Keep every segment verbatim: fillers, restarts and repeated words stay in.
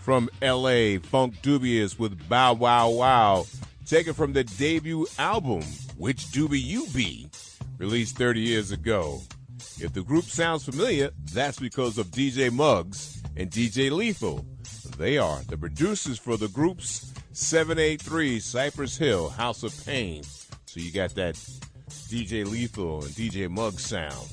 From L A, Funk Dubious with Bow Wow Wow, taken from the debut album, Which Doobie You Be, released thirty years ago. If the group sounds familiar, that's because of D J Muggs and D J Lethal. They are the producers for the group's seven eighty-three Cypress Hill House of Pain. So you got that D J Lethal and D J Muggs sound.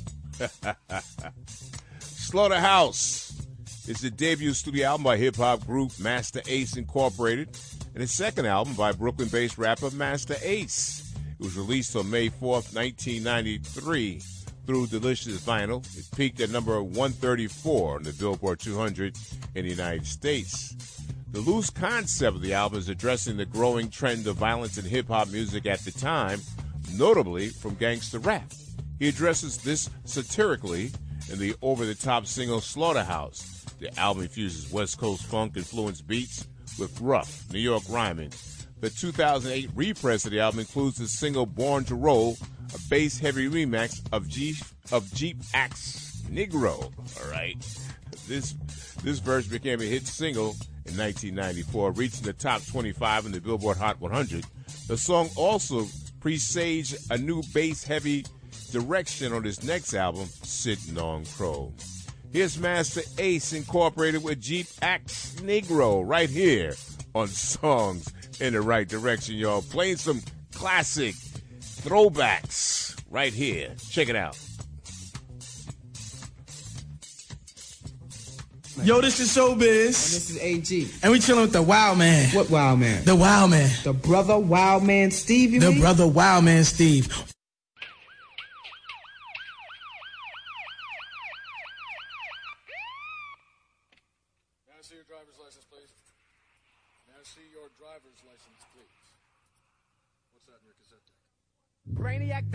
Slaughterhouse is the debut studio album by hip-hop group Master Ace Incorporated and his second album by Brooklyn-based rapper Master Ace. It was released on May fourth, nineteen ninety-three through Delicious Vinyl. It peaked at number one thirty-four on the Billboard two hundred in the United States. The loose concept of the album is addressing the growing trend of violence in hip-hop music at the time, notably from gangsta rap. He addresses this satirically in the over-the-top single Slaughterhouse. The album infuses West Coast funk-influenced beats with rough New York rhyming. The two thousand eight repress of the album includes the single Born to Roll, a bass-heavy remix of Jeep, of Jeep Axe Negro. All right. This, this verse became a hit single in nineteen ninety-four, reaching the top twenty-five in the Billboard Hot one hundred. The song also presaged a new bass-heavy direction on his next album, Sitting on Crow. Here's Master Ace Incorporated with Jeep Axe Negro right here on Songs in the Right Direction, y'all. Playing some classic throwbacks right here. Check it out. Yo, this is Showbiz. And this is A G. And we chilling with the Wild Man. What Wild Man? The Wild Man. The brother Wild Man Steve, you The mean? brother Wild Man Steve. May I see your driver's license, please? May I see your driver's license, please? What's that in your cassette deck? Brainiac